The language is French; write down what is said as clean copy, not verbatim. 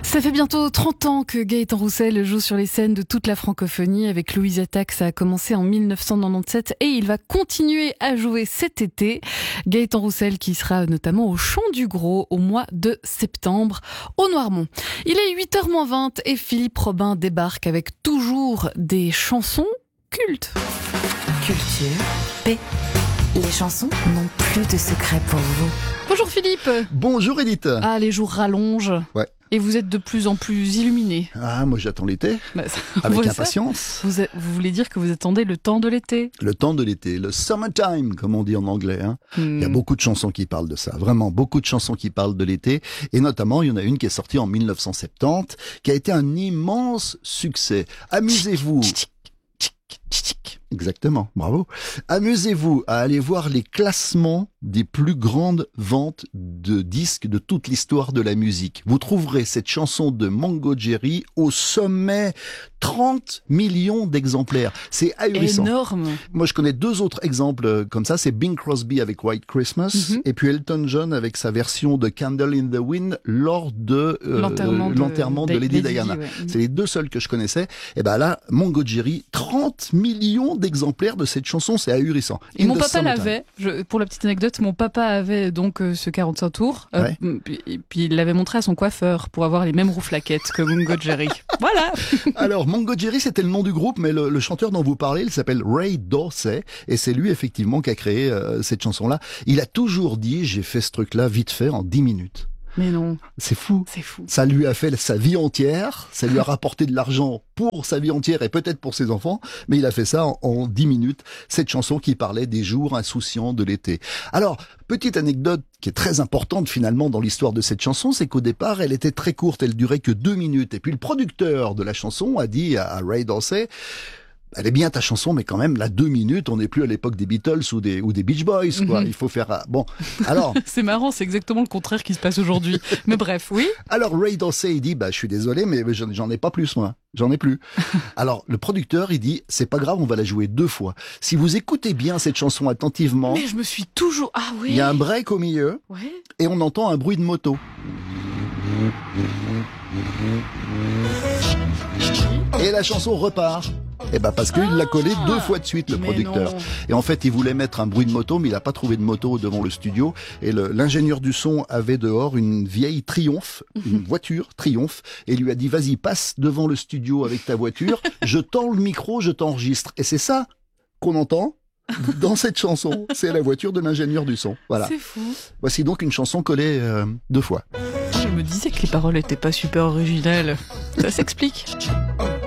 Ça fait bientôt 30 ans que Gaëtan Roussel joue sur les scènes de toute la francophonie. Avec Louise Attaque, ça a commencé en 1997 et il va continuer à jouer cet été. Gaëtan Roussel qui sera notamment au Chant du Gros au mois de septembre au Noirmont. Il est 8h-20 et Philippe Robin débarque avec toujours des chansons cultes. Culture, paix. Les chansons n'ont plus de secret pour vous. Bonjour Philippe. Bonjour Edith. Ah, les jours rallongent. Ouais. Et vous êtes de plus en plus illuminé. Ah, moi j'attends l'été, Avec avec impatience. Vous voulez dire que vous attendez le temps de l'été? Le temps de l'été, le summertime, comme on dit en anglais. Il y a beaucoup de chansons qui parlent de ça, vraiment beaucoup de chansons qui parlent de l'été. Et notamment, il y en a une qui est sortie en 1970, qui a été un immense succès. Amusez-vous. Exactement, bravo. Amusez-vous à aller voir les classements des plus grandes ventes de disques de toute l'histoire de la musique. Vous trouverez cette chanson de Mongo Jerry au sommet, 30 millions d'exemplaires. C'est ahurissant. Énorme. Moi, je connais deux autres exemples comme ça. C'est Bing Crosby avec White Christmas et puis Elton John avec sa version de Candle in the Wind lors de l'enterrement de Lady Diana. Ouais. C'est les deux seuls que je connaissais. Et ben là, Mongo Jerry, 30 millions d'exemplaires de cette chanson, c'est ahurissant. Et mon papa l'avait, pour la petite anecdote, mon papa avait donc ce 45 tours, et puis il l'avait montré à son coiffeur pour avoir les mêmes rouflaquettes que Mongo Jerry. Voilà. Alors, Mongo Jerry, c'était le nom du groupe, mais le chanteur dont vous parlez, il s'appelle Ray Dorsey, et c'est lui, effectivement, qui a créé cette chanson-là. Il a toujours dit, j'ai fait ce truc-là vite fait en 10 minutes. Mais non. C'est fou. C'est fou. Ça lui a fait sa vie entière, ça lui a rapporté de l'argent pour sa vie entière et peut-être pour ses enfants, mais il a fait ça en 10 minutes, cette chanson qui parlait des jours insouciants de l'été. Alors, petite anecdote qui est très importante finalement dans l'histoire de cette chanson, c'est qu'au départ, elle était très courte, elle durait que 2 minutes. Et puis le producteur de la chanson a dit à Ray Dorsey, elle est bien ta chanson, mais quand même, là, 2 minutes, on n'est plus à l'époque des Beatles ou des Beach Boys, quoi. Il faut faire... Bon, alors... C'est marrant, c'est exactement le contraire qui se passe aujourd'hui. Mais bref, oui. Alors, Ray Dorsey, il dit, je suis désolé, mais j'en ai pas plus, moi. J'en ai plus. Alors, le producteur, il dit, c'est pas grave, on va la jouer 2 fois. Si vous écoutez bien cette chanson attentivement... Mais je me suis toujours... Ah oui. Il y a un break au milieu, et on entend un bruit de moto. Et la chanson repart. Parce qu'il l'a collé 2 fois de suite, le producteur. Et en fait, il voulait mettre un bruit de moto, mais il n'a pas trouvé de moto devant le studio. Et l'ingénieur du son avait dehors une vieille Triumph, une voiture Triumph, et lui a dit, vas-y, passe devant le studio avec ta voiture, je tends le micro, je t'enregistre. Et c'est ça qu'on entend dans cette chanson. C'est la voiture de l'ingénieur du son. Voilà. C'est fou. Voici donc une chanson collée 2 fois. Je me disais que les paroles étaient pas super originales. Ça s'explique.